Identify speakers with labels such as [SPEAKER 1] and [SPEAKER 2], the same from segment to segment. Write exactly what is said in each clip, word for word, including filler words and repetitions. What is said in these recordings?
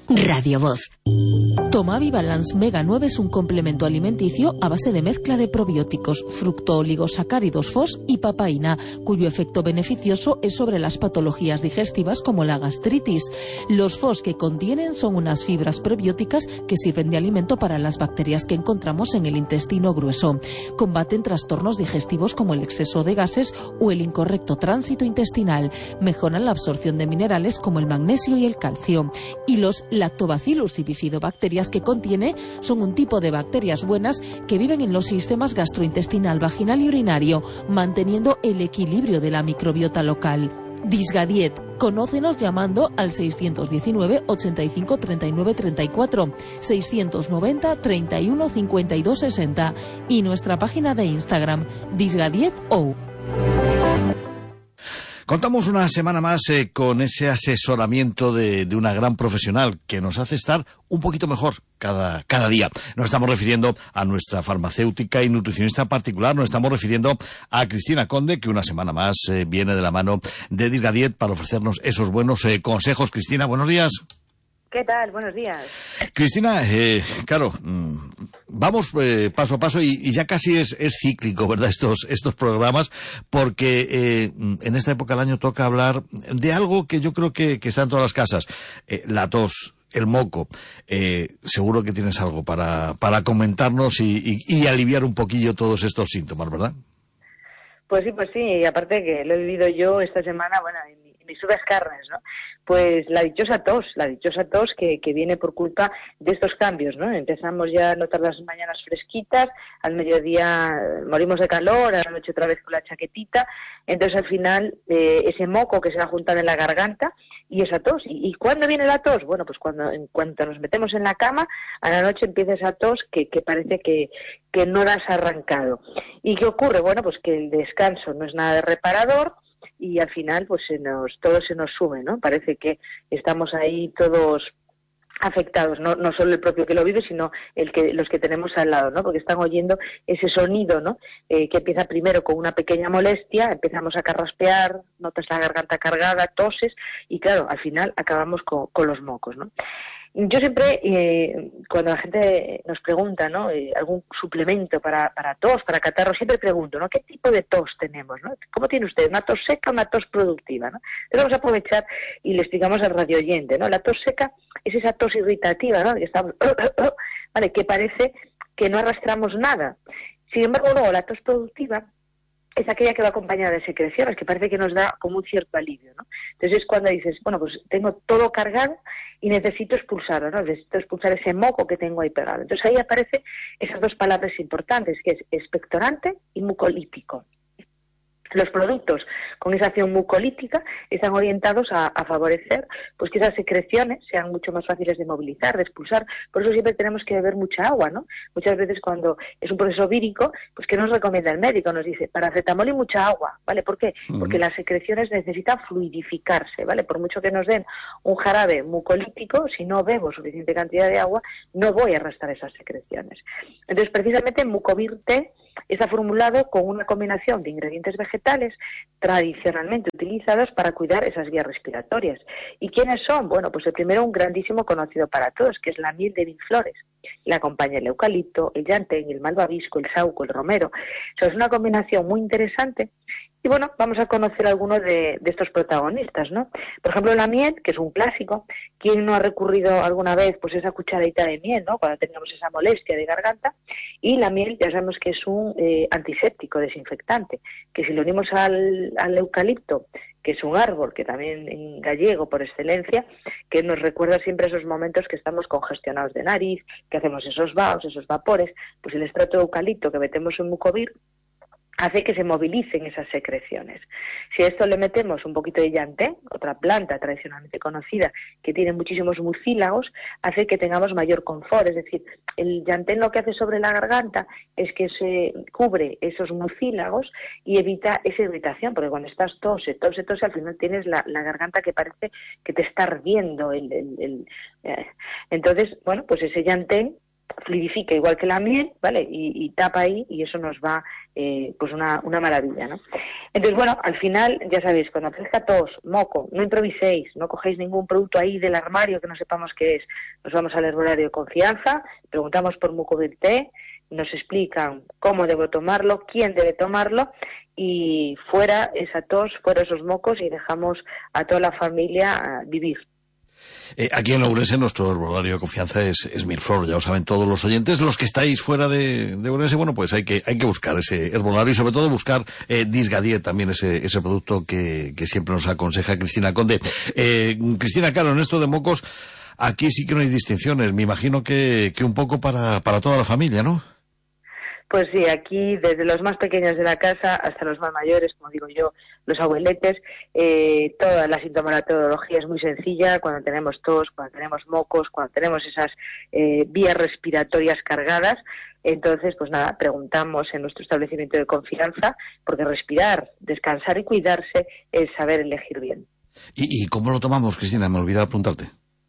[SPEAKER 1] Radio Voz.
[SPEAKER 2] Tomavi Balance Mega nueve es un complemento alimenticio a base de mezcla de probióticos, fructooligosacáridos F O S y papaína, cuyo efecto beneficioso es sobre las patologías digestivas como la gastritis. Los F O S que contienen son unas fibras prebióticas que sirven de alimento para las bacterias que encontramos en el intestino grueso. Combaten trastornos digestivos como el exceso de gases o el incorrecto tránsito intestinal. Mejoran la absorción de minerales como el magnesio y el calcio. Y los Lactobacillus y bifidobacterias que contiene son un tipo de bacterias buenas que viven en los sistemas gastrointestinal, vaginal y urinario, manteniendo el equilibrio de la microbiota local. Disgadiet. Conócenos llamando al seiscientos diecinueve, ochenta y cinco, treinta y nueve, treinta y cuatro, seiscientos noventa, treinta y uno, cincuenta y dos, sesenta y nuestra página de Instagram, disgadieto.
[SPEAKER 3] Contamos una semana más eh, con ese asesoramiento de, de una gran profesional que nos hace estar un poquito mejor cada, cada día. Nos estamos refiriendo a nuestra farmacéutica y nutricionista particular, nos estamos refiriendo a Cristina Conde, que una semana más eh, viene de la mano de Disgadiet para ofrecernos esos buenos eh, consejos. Cristina, buenos días.
[SPEAKER 4] ¿Qué tal? Buenos días.
[SPEAKER 3] Cristina, eh, claro, vamos eh, paso a paso y, y ya casi es, es cíclico, ¿verdad? Estos, estos programas, porque eh, en esta época del año toca hablar de algo que yo creo que, que está en todas las casas, eh, la tos, el moco. Eh, seguro que tienes algo para, para comentarnos y, y, y aliviar un poquillo todos estos síntomas, ¿verdad?
[SPEAKER 4] Pues sí, pues sí, y aparte que lo he vivido yo esta semana, bueno, en, en mis sudas carnes, ¿no? Pues la dichosa tos, la dichosa tos que, que viene por culpa de estos cambios, ¿no? Empezamos ya a notar las mañanas fresquitas, al mediodía morimos de calor, a la noche otra vez con la chaquetita, entonces al final eh, ese moco que se va a juntar en la garganta y esa tos. ¿Y, y cuándo viene la tos? Bueno, pues cuando en cuanto nos metemos en la cama, a la noche empieza esa tos que, que parece que, que no la has arrancado. ¿Y qué ocurre? Bueno, pues que el descanso no es nada de reparador, y al final pues se nos todo se nos sube, ¿no? Parece que estamos ahí todos afectados, no no solo el propio que lo vive, sino el que los que tenemos al lado, ¿no? Porque están oyendo ese sonido, ¿no? Eh, que empieza primero con una pequeña molestia, empezamos a carraspear, notas la garganta cargada, toses y claro, al final acabamos con, con los mocos, ¿no? Yo siempre, eh, cuando la gente nos pregunta, ¿no? Eh, algún suplemento para, para tos, para catarro, siempre pregunto, ¿no? ¿Qué tipo de tos tenemos, ¿no? ¿Cómo tiene usted? ¿Una tos seca o una tos productiva, ¿no? Entonces vamos a aprovechar y le explicamos al radio oyente, ¿no? La tos seca es esa tos irritativa, ¿no? Que estamos, vale, que parece que no arrastramos nada. Sin embargo, luego la tos productiva es aquella que va acompañada de secreciones, que parece que nos da como un cierto alivio, ¿no? Entonces es cuando dices, bueno, pues tengo todo cargado y necesito expulsarlo, ¿no? Necesito expulsar ese moco que tengo ahí pegado. Entonces ahí aparecen esas dos palabras importantes, que es expectorante y mucolítico. Los productos con esa acción mucolítica están orientados a, a favorecer pues que esas secreciones sean mucho más fáciles de movilizar, de expulsar. Por eso siempre tenemos que beber mucha agua, ¿no? Muchas veces cuando es un proceso vírico, pues ¿qué nos recomienda el médico? Nos dice paracetamol y mucha agua, ¿vale? ¿Por qué? Uh-huh. Porque las secreciones necesitan fluidificarse, ¿vale? Por mucho que nos den un jarabe mucolítico, si no bebo suficiente cantidad de agua, no voy a arrastrar esas secreciones. Entonces, precisamente Mucovir T está formulado con una combinación de ingredientes vegetales tradicionalmente utilizados para cuidar esas vías respiratorias. ¿Y quiénes son? Bueno, pues el primero, un grandísimo conocido para todos, que es la miel de mil flores. Le acompaña el eucalipto, el llantén, el malvavisco, el sauco, el romero. O sea, es una combinación muy interesante. Y bueno, vamos a conocer algunos de, de estos protagonistas, ¿no? Por ejemplo, la miel, que es un clásico. ¿Quién no ha recurrido alguna vez pues esa cucharadita de miel, ¿no? Cuando tengamos esa molestia de garganta. Y la miel ya sabemos que es un eh, antiséptico, desinfectante, que si lo unimos al, al eucalipto, que es un árbol, que también en gallego por excelencia, que nos recuerda siempre esos momentos que estamos congestionados de nariz, que hacemos esos vaos, esos vapores, pues el extracto de eucalipto que metemos en Mucovir hace que se movilicen esas secreciones. Si a esto le metemos un poquito de llantén, otra planta tradicionalmente conocida que tiene muchísimos mucílagos, hace que tengamos mayor confort. Es decir, el llantén lo que hace sobre la garganta es que se cubre esos mucílagos y evita esa irritación, porque cuando estás tose, tose, tose, al final tienes la, la garganta que parece que te está ardiendo. El, el, el, eh. Entonces, bueno, pues ese llantén fluidifica igual que la miel, ¿vale? Y, y tapa ahí y eso nos va, eh, pues una, una maravilla, ¿no? Entonces, bueno, al final, ya sabéis, cuando aparezca tos, moco, no improviséis, no cogéis ningún producto ahí del armario que no sepamos qué es. Nos vamos al herbolario de confianza, preguntamos por Mucovir T, nos explican cómo debo tomarlo, quién debe tomarlo, y fuera esa tos, fuera esos mocos, y dejamos a toda la familia vivir.
[SPEAKER 3] Eh, aquí en Ourense nuestro herbolario de confianza es, es Milflor, ya lo saben todos los oyentes. Los que estáis fuera de, de Ourense, bueno, pues hay que hay que buscar ese herbolario y sobre todo buscar eh, Disgadiet, también ese ese producto que, que siempre nos aconseja Cristina Conde. Eh, Cristina, claro, en esto de mocos, aquí sí que no hay distinciones. Me imagino que, que un poco para, para toda la familia, ¿no?
[SPEAKER 4] Pues sí, aquí desde los más pequeños de la casa hasta los más mayores, como digo yo, los abueletes, eh, toda la sintomatología es muy sencilla. Cuando tenemos tos, cuando tenemos mocos, cuando tenemos esas eh, vías respiratorias cargadas, entonces, pues nada, preguntamos en nuestro establecimiento de confianza, porque respirar, descansar y cuidarse es saber elegir bien.
[SPEAKER 3] ¿Y, y cómo lo tomamos, Cristina? Me olvidaba preguntarte.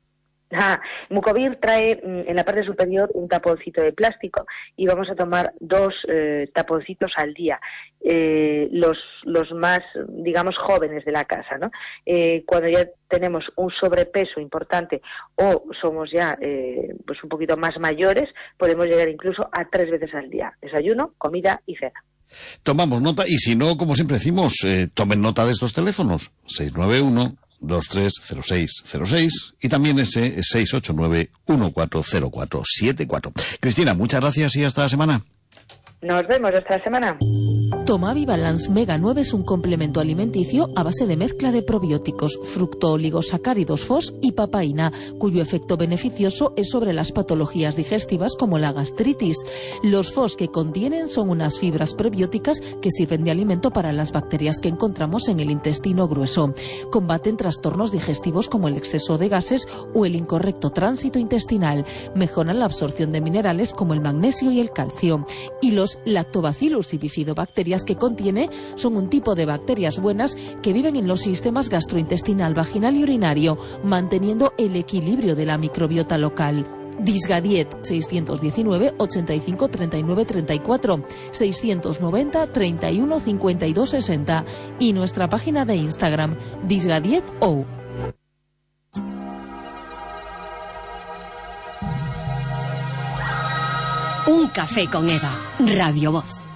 [SPEAKER 4] Ah, Mucovir trae en la parte superior un taponcito de plástico y vamos a tomar dos eh, taponcitos al día, eh, los los más, digamos, jóvenes de la casa, ¿no? Eh, cuando ya tenemos un sobrepeso importante o somos ya eh, pues un poquito más mayores, podemos llegar incluso a tres veces al día: desayuno, comida y cena.
[SPEAKER 3] Tomamos nota y si no, como siempre decimos, eh, tomen nota de estos teléfonos: seis nueve uno, dos tres cero seis cero seis y también ese seis ocho nueve, uno cuatro cero cuatro siete cuatro. Cristina, muchas gracias y hasta la semana.
[SPEAKER 4] Nos vemos hasta la semana.
[SPEAKER 2] Tomavi Balance Mega nueve es un complemento alimenticio a base de mezcla de probióticos, fructooligosacáridos F O S y papaína, cuyo efecto beneficioso es sobre las patologías digestivas como la gastritis. Los F O S que contienen son unas fibras prebióticas que sirven de alimento para las bacterias que encontramos en el intestino grueso. Combaten trastornos digestivos como el exceso de gases o el incorrecto tránsito intestinal. Mejoran la absorción de minerales como el magnesio y el calcio. Y los lactobacillus y bifidobacterias que contiene son un tipo de bacterias buenas que viven en los sistemas gastrointestinal, vaginal y urinario, manteniendo el equilibrio de la microbiota local. Disgadiet seiscientos diecinueve, ochenta y cinco, treinta y nueve, treinta y cuatro, seiscientos noventa, treinta y uno, cincuenta y dos, sesenta y nuestra página de Instagram Disgadiet O.
[SPEAKER 1] Un café con Eva, Radio Voz.